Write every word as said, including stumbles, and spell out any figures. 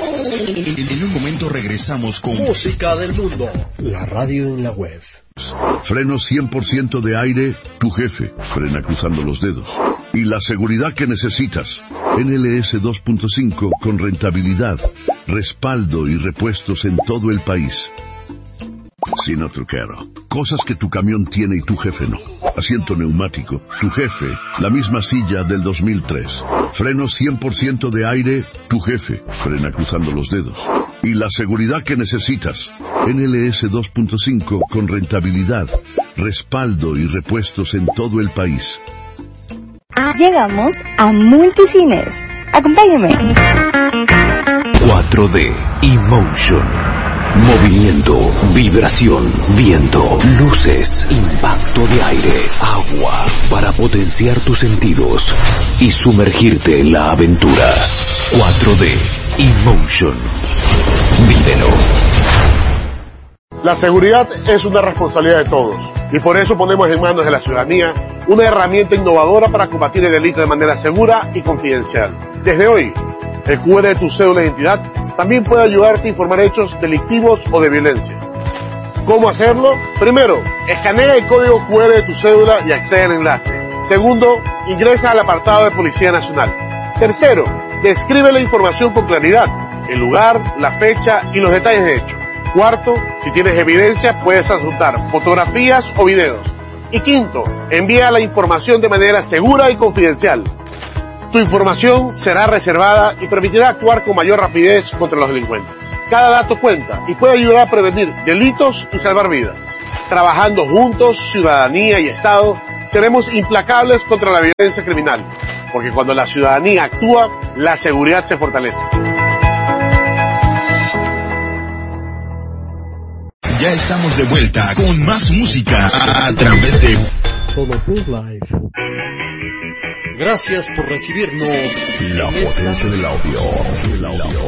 En un momento regresamos con Música del Mundo. La radio en la web. Frenos cien por ciento de aire, tu jefe. Frena cruzando los dedos. Y la seguridad que necesitas. N L S dos punto cinco con rentabilidad, respaldo y repuestos en todo el país. Sino Truckero. Cosas que tu camión tiene y tu jefe no. Asiento neumático, tu jefe, la misma silla del dos mil tres. Frenos cien por ciento de aire, tu jefe. Frena cruzando los dedos. Y la seguridad que necesitas. N L S dos punto cinco con rentabilidad, respaldo y repuestos en todo el país. Llegamos a Multicines. Acompáñame. cuatro D Emotion. Movimiento, vibración, viento, luces, impacto de aire, agua, para potenciar tus sentidos y sumergirte en la aventura. cuatro D Emotion. Vívelo. La seguridad es una responsabilidad de todos y por eso ponemos en manos de la ciudadanía una herramienta innovadora para combatir el delito de manera segura y confidencial. Desde hoy, el Q R de tu cédula de identidad también puede ayudarte a informar hechos delictivos o de violencia. ¿Cómo hacerlo? Primero, escanea el código Q R de tu cédula y accede al enlace. Segundo, ingresa al apartado de Policía Nacional. Tercero, describe la información con claridad, el lugar, la fecha y los detalles de hecho. Cuarto, si tienes evidencia, puedes adjuntar fotografías o videos. Y quinto, envía la información de manera segura y confidencial. Tu información será reservada y permitirá actuar con mayor rapidez contra los delincuentes. Cada dato cuenta y puede ayudar a prevenir delitos y salvar vidas. Trabajando juntos, ciudadanía y Estado, seremos implacables contra la violencia criminal, porque cuando la ciudadanía actúa, la seguridad se fortalece. Ya estamos de vuelta con más música a través de Solo Plus Live. Gracias por recibirnos. La potencia del audio. El audio.